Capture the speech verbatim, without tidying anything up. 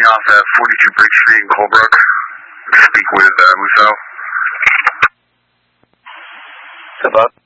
off at forty-two Bridge Street in Colebrook. Speak with uh, Musso. Step up.